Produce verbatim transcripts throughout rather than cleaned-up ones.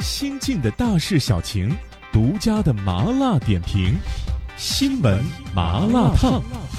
新晋的大事小情，独家的麻辣点评，新闻麻辣烫。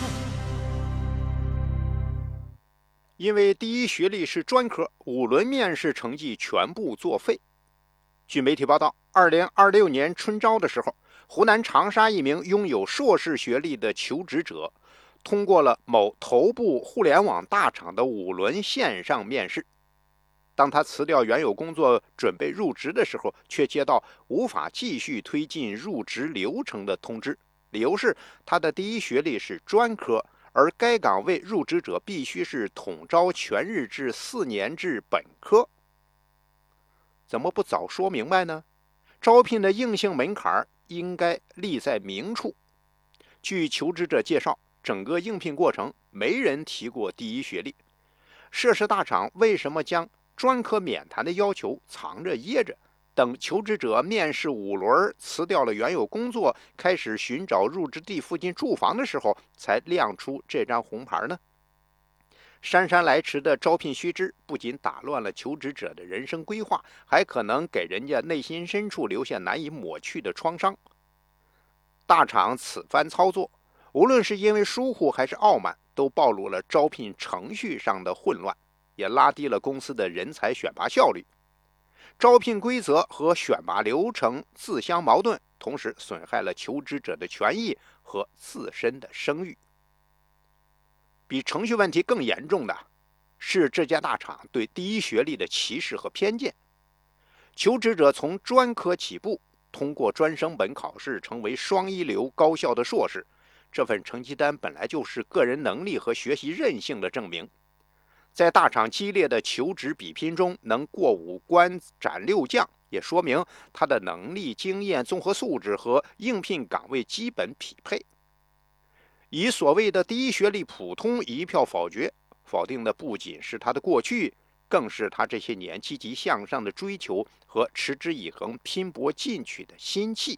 因为第一学历是专科，五轮面试成绩全部作废。据媒体报道，二零二六年春招的时候，湖南长沙一名拥有硕士学历的求职者通过了某头部互联网大厂的五轮线上面试。当他辞掉原有工作准备入职的时候，却接到无法继续推进入职流程的通知，理由是他的第一学历是专科，而该岗位入职者必须是统招全日制四年制本科。怎么不早说明白呢？招聘的硬性门槛应该立在明处。据求职者介绍，整个应聘过程没人提过第一学历。涉事大厂为什么将专科免谈的要求藏着掖着，等求职者面试五轮，辞掉了原有工作，开始寻找入职地附近住房的时候，才亮出这张红牌呢？姗姗来迟的招聘须知，不仅打乱了求职者的人生规划，还可能给人家内心深处留下难以抹去的创伤。大厂此番操作，无论是因为疏忽还是傲慢，都暴露了招聘程序上的混乱，也拉低了公司的人才选拔效率。招聘规则和选拔流程自相矛盾，同时损害了求职者的权益和自身的声誉。比程序问题更严重的是这家大厂对第一学历的歧视和偏见。求职者从专科起步，通过专升本考试成为双一流高校的硕士，这份成绩单本来就是个人能力和学习韧性的证明。在大厂激烈的求职比拼中能过五关斩六将，也说明他的能力、经验、综合素质和应聘岗位基本匹配。以所谓的第一学历普通一票否决，否定的不仅是他的过去，更是他这些年积极向上的追求和持之以恒拼搏进取的心气。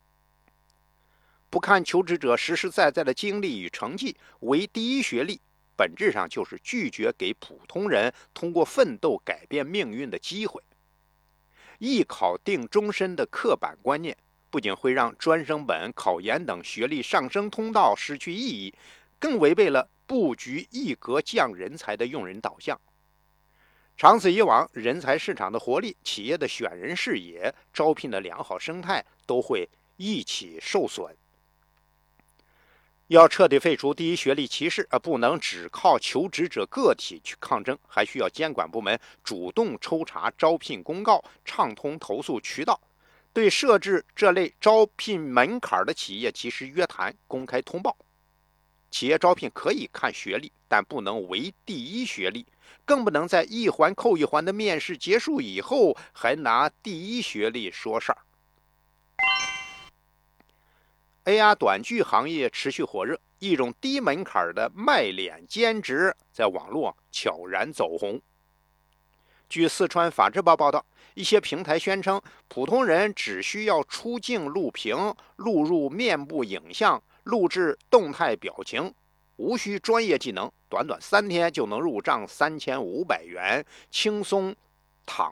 不看求职者实实在在的经历与成绩，唯第一学历本质上就是拒绝给普通人通过奋斗改变命运的机会。一考定终身的刻板观念，不仅会让专升本、考研等学历上升通道失去意义，更违背了布局一格降人才的用人导向。长此以往，人才市场的活力、企业的选人视野、招聘的良好生态都会一起受损。要彻底废除第一学历歧视，而不能只靠求职者个体去抗争，还需要监管部门主动抽查招聘公告，畅通投诉渠道，对设置这类招聘门槛的企业及时约谈、公开通报。企业招聘可以看学历，但不能唯第一学历，更不能在一环扣一环的面试结束以后，还拿第一学历说事儿。A R 短剧行业持续火热，一种低门槛的卖脸兼职在网络悄然走红。据四川法制报报道，一些平台宣称，普通人只需要出镜录屏、录入面部影像、录制动态表情，无需专业技能，短短三天就能入账三千五百元，轻松躺